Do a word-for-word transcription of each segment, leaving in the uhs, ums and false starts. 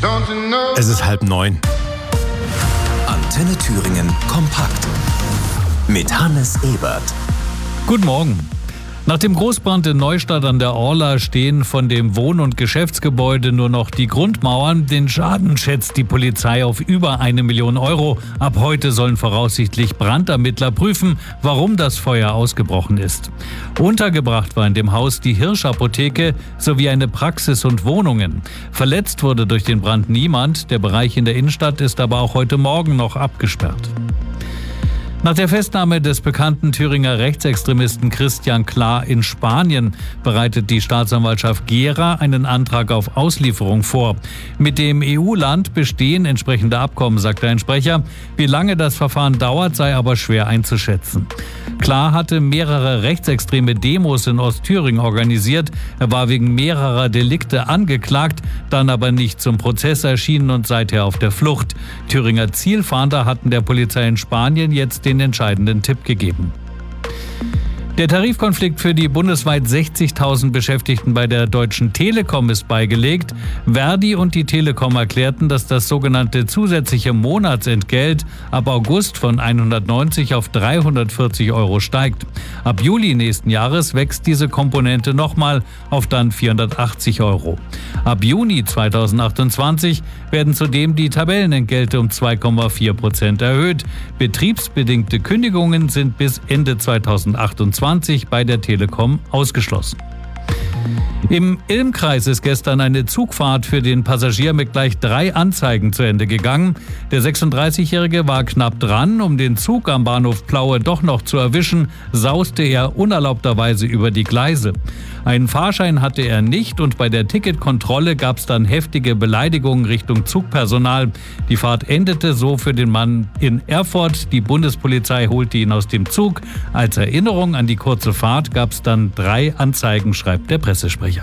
Es ist halb neun. Antenne Thüringen kompakt mit Hannes Ebert. Guten Morgen. Nach dem Großbrand in Neustadt an der Orla stehen von dem Wohn- und Geschäftsgebäude nur noch die Grundmauern. Den Schaden schätzt die Polizei auf über eine Million Euro. Ab heute sollen voraussichtlich Brandermittler prüfen, warum das Feuer ausgebrochen ist. Untergebracht war in dem Haus die Hirschapotheke sowie eine Praxis und Wohnungen. Verletzt wurde durch den Brand niemand. Der Bereich in der Innenstadt ist aber auch heute Morgen noch abgesperrt. Nach der Festnahme des bekannten Thüringer Rechtsextremisten Christian Klar in Spanien bereitet die Staatsanwaltschaft Gera einen Antrag auf Auslieferung vor. Mit dem E U-Land bestehen entsprechende Abkommen, sagt ein Sprecher. Wie lange das Verfahren dauert, sei aber schwer einzuschätzen. Klar hatte mehrere rechtsextreme Demos in Ostthüringen organisiert. Er war wegen mehrerer Delikte angeklagt, dann aber nicht zum Prozess erschienen und seither auf der Flucht. Thüringer Zielfahnder hatten der Polizei in Spanien jetzt den entscheidenden Tipp gegeben. Der Tarifkonflikt für die bundesweit sechzigtausend Beschäftigten bei der Deutschen Telekom ist beigelegt. Verdi und die Telekom erklärten, dass das sogenannte zusätzliche Monatsentgelt ab August von hundertneunzig auf dreihundertvierzig Euro steigt. Ab Juli nächsten Jahres wächst diese Komponente nochmal auf dann vierhundertachtzig Euro. Ab Juni zweitausendachtundzwanzig werden zudem die Tabellenentgelte um zwei Komma vier Prozent erhöht. Betriebsbedingte Kündigungen sind bis Ende zweitausendachtundzwanzig bei der Telekom ausgeschlossen. Im Ilmkreis ist gestern eine Zugfahrt für den Passagier mit gleich drei Anzeigen zu Ende gegangen. Der sechsunddreißigjährige war knapp dran, um den Zug am Bahnhof Plaue doch noch zu erwischen, sauste er unerlaubterweise über die Gleise. Einen Fahrschein hatte er nicht und bei der Ticketkontrolle gab es dann heftige Beleidigungen Richtung Zugpersonal. Die Fahrt endete so für den Mann in Erfurt. Die Bundespolizei holte ihn aus dem Zug. Als Erinnerung an die kurze Fahrt gab es dann drei Anzeigen, schreibt der Pressesprecher.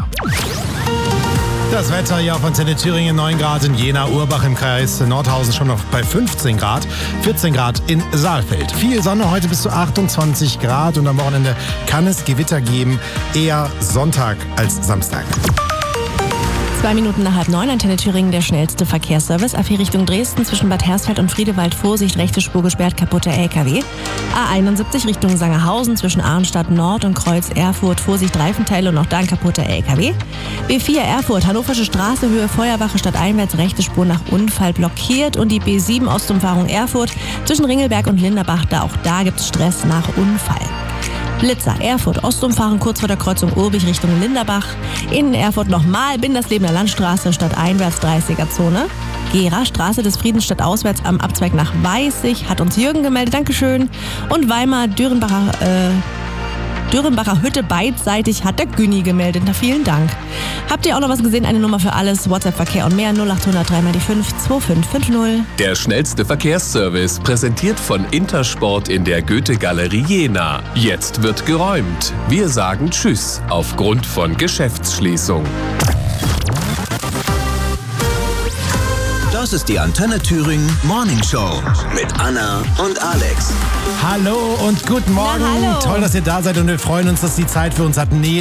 Das Wetter hier auf Antenne Thüringen, neun Grad in Jena, Urbach im Kreis Nordhausen schon noch bei fünfzehn Grad, vierzehn Grad in Saalfeld. Viel Sonne, heute bis zu achtundzwanzig Grad und am Wochenende kann es Gewitter geben, eher Sonntag als Samstag. Zwei Minuten nach halb neun, Antenne Thüringen, der schnellste Verkehrsservice. A vier Richtung Dresden zwischen Bad Hersfeld und Friedewald, Vorsicht, rechte Spur gesperrt, kaputter L K W. A einundsiebzig Richtung Sangerhausen zwischen Arnstadt Nord und Kreuz Erfurt, Vorsicht, Reifenteile und noch da ein kaputter L K W. B vier Erfurt, Hannoversche Straße, Höhe Feuerwache stadteinwärts, rechte Spur nach Unfall blockiert und die B sieben Ostumfahrung Erfurt zwischen Ringelberg und Linderbach, da auch da gibt es Stress nach Unfall. Blitzer, Erfurt, Ostumfahren kurz vor der Kreuzung Urbich Richtung Linderbach. In Erfurt nochmal, Binderslebener Landstraße, stadteinwärts dreißiger-Zone. Gera, Straße des Friedens stadtauswärts am Abzweig nach Weißig, hat uns Jürgen gemeldet, Dankeschön. Und Weimar, Dürrenbacher, äh, Dürrenbacher Hütte beidseitig hat der Günni gemeldet, na vielen Dank. Habt ihr auch noch was gesehen? Eine Nummer für alles, WhatsApp-Verkehr und mehr, null achthundert drei mal die fünf, zwei fünf fünf null. Der schnellste Verkehrsservice, präsentiert von Intersport in der Goethe-Galerie Jena. Jetzt wird geräumt. Wir sagen Tschüss aufgrund von Geschäftsschließung. Das ist die Antenne Thüringen Morning Show mit Anna und Alex. Hallo und guten Morgen. Na, hallo. Toll, dass ihr da seid und wir freuen uns, dass die Zeit für uns hatten.